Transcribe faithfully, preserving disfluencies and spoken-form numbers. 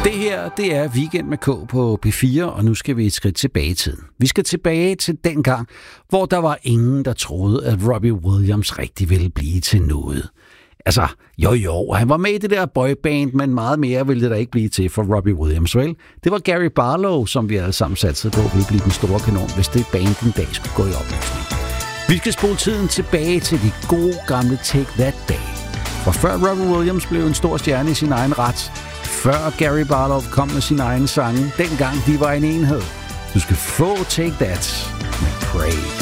Det her, det er Weekend med K på P fire, og nu skal vi et skridt tilbage i tiden. Vi skal tilbage til den gang, hvor der var ingen, der troede, at Robbie Williams rigtig ville blive til noget. Altså, jo jo, han var med i det der boyband, men meget mere ville det der ikke blive til for Robbie Williams, vel? Det var Gary Barlow, som vi alle sammen satsede på, ville blive den store kanon, hvis det band en dag skulle gå i opløsning. Vi skal spole tiden tilbage til de gode gamle Take That Day. For før Robbie Williams blev en stor stjerne i sin egen ret, før Gary Barlow kom med sin egen sange, dengang de var en enhed. Du skal få Take That med Pray.